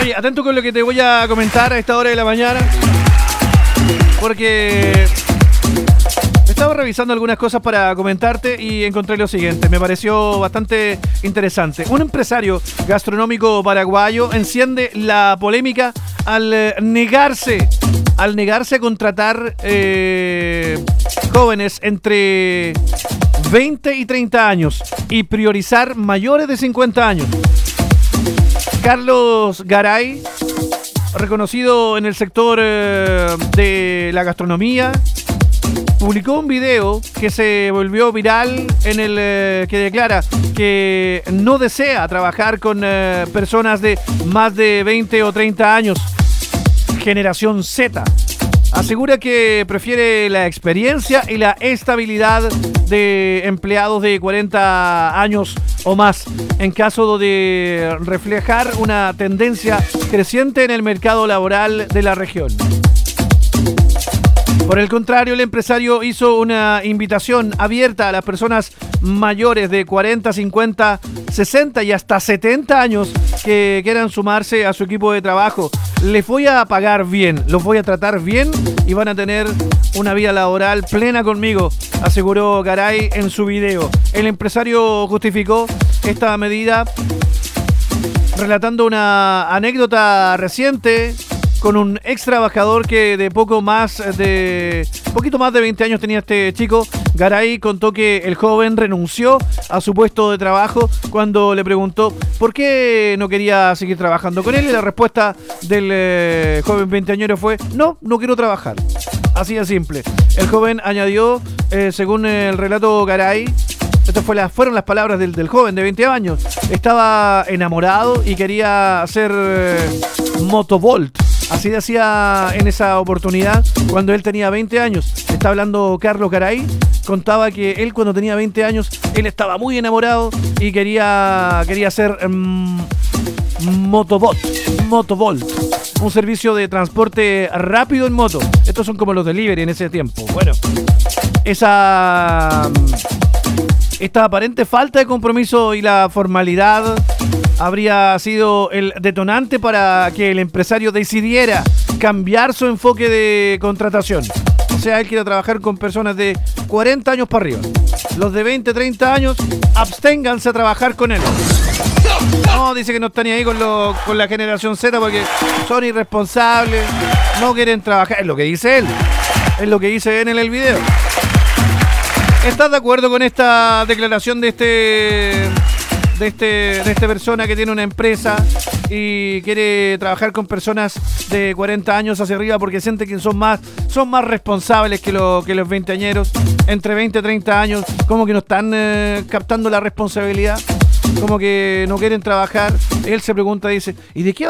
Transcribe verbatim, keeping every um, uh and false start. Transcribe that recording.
Oye, atento con lo que te voy a comentar a esta hora de la mañana, porque estaba revisando algunas cosas para comentarte y encontré lo siguiente. Me pareció bastante interesante. Un empresario gastronómico paraguayo enciende la polémica al eh, negarse, al negarse a contratar eh, jóvenes entre veinte y treinta años y priorizar mayores de cincuenta años. Carlos Garay, reconocido en el sector eh, de la gastronomía, publicó un video que se volvió viral en el eh, que declara que no desea trabajar con eh, personas de más de veinte o treinta años, generación Z. Asegura que prefiere la experiencia y la estabilidad de empleados de cuarenta años o más, en caso de reflejar una tendencia creciente en el mercado laboral de la región. Por el contrario, el empresario hizo una invitación abierta a las personas mayores de cuarenta, cincuenta, sesenta y hasta setenta años que quieran sumarse a su equipo de trabajo. Les voy a pagar bien, los voy a tratar bien y van a tener una vida laboral plena conmigo, aseguró Garay en su video. El empresario justificó esta medida relatando una anécdota reciente con un ex trabajador que de poco más de poquito más de veinte años tenía este chico. Garay contó que el joven renunció a su puesto de trabajo cuando le preguntó por qué no quería seguir trabajando con él, y la respuesta del eh, joven veinteañero fue: no, no quiero trabajar. Así de simple. El joven añadió, eh, según el relato Garay, estas fue la, fueron las palabras del, del joven de veinte años, estaba enamorado y quería hacer eh, motovolt. Así decía en esa oportunidad cuando él tenía veinte años. Está hablando Carlos Garay. Contaba que él cuando tenía veinte años, él estaba muy enamorado y quería, quería hacer um, Motobot, Motovolt, un servicio de transporte rápido en moto. Estos son como los delivery en ese tiempo. Bueno, esa esta aparente falta de compromiso y la formalidad habría sido el detonante para que el empresario decidiera cambiar su enfoque de contratación. O sea, él quiere trabajar con personas de cuarenta años para arriba. Los de veinte, treinta años, absténganse a trabajar con él. No, dice que no está ni ahí con, lo, con la generación Z porque son irresponsables, no quieren trabajar. Es lo que dice él. Es lo que dice él en el video. ¿Estás de acuerdo con esta declaración de este... de este de esta persona que tiene una empresa y quiere trabajar con personas de cuarenta años hacia arriba porque siente que son más son más responsables que, lo, que los veinteañeros, entre veinte y treinta años, como que no están eh, captando la responsabilidad, como que no quieren trabajar? Él se pregunta, dice, ¿y de qué